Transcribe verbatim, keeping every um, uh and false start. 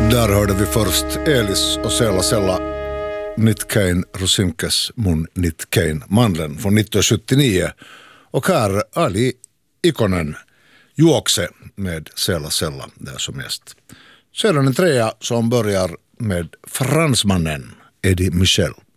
Där hörde vi först Elis och Sella Sella Nitkein Rusinkes mun Nitkein Mandlen från nittonhundrasjuttionio och här Ali Ikonen Juokse med Sella Sella där som gäst. Sedan en trea som börjar med fransmannen Eddie Michel.